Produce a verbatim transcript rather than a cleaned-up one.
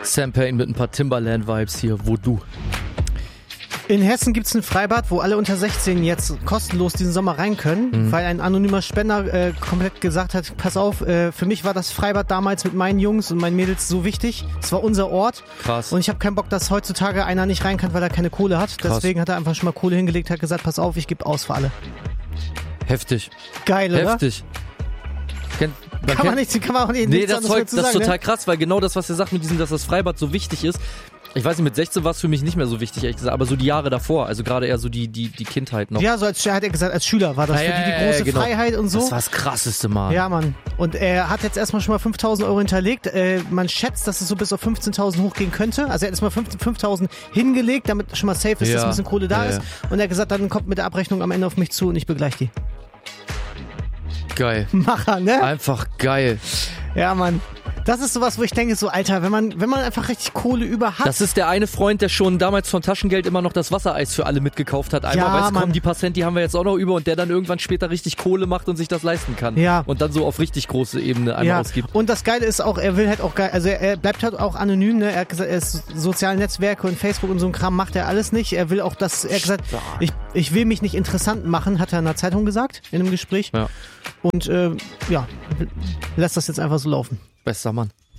Sam Payne mit ein paar Timbaland-Vibes hier, wo du. In Hessen gibt es ein Freibad, wo alle unter sechzehn jetzt kostenlos diesen Sommer rein können, mhm. weil ein anonymer Spender äh, komplett gesagt hat, pass auf, äh, für mich war das Freibad damals mit meinen Jungs und meinen Mädels so wichtig. Es war unser Ort. Krass. Und ich habe keinen Bock, dass heutzutage einer nicht rein kann, weil er keine Kohle hat. Krass. Deswegen hat er einfach schon mal Kohle hingelegt, hat gesagt, pass auf, ich gebe aus für alle. Heftig. Geil, oder? Heftig. Kennt, man kann, man nicht, kann man auch nicht Nee, das, Zeug, das ist sagen, total ne? krass, weil genau das, was ihr sagt mit diesem, dass das Freibad so wichtig ist, ich weiß nicht, mit sechzehn war es für mich nicht mehr so wichtig, ehrlich gesagt, aber so die Jahre davor, also gerade eher so die, die, die Kindheit noch. Ja, so als, hat er gesagt, als Schüler war das ja, für die die ja, große ja, genau. Freiheit und so. Das war das Krasseste, Mann. Ja, Mann. Und er hat jetzt erstmal schon mal fünftausend Euro hinterlegt. Äh, man schätzt, dass es so bis auf fünfzehntausend hochgehen könnte. Also er hat erstmal fünftausend hingelegt, damit schon mal safe ist, ja. dass ein bisschen Kohle da ja, ist. ja. Und er hat gesagt, dann kommt mit der Abrechnung am Ende auf mich zu und ich begleiche die. Geil. Macher, ne? Einfach geil. Ja, Mann. Das ist sowas, wo ich denke, so, Alter, wenn man, wenn man einfach richtig Kohle über hat. Das ist der eine Freund, der schon damals von Taschengeld immer noch das Wassereis für alle mitgekauft hat. Einmal, Ja, weißt du, Mann. komm, die paar Cent, die haben wir jetzt auch noch über und der dann irgendwann später richtig Kohle macht und sich das leisten kann. Ja. Und dann so auf richtig große Ebene einmal ja. ausgibt. Und das Geile ist auch, er will halt auch geil, also er bleibt halt auch anonym, ne? Er hat gesagt, er ist soziale Netzwerke und Facebook und so ein Kram macht er alles nicht. Er will auch, dass, er hat gesagt, ich, ich will mich nicht interessant machen, hat er in einer Zeitung gesagt, in einem Gespräch. Ja. Und, äh, ja, lässt das jetzt einfach so laufen. Bester Mann.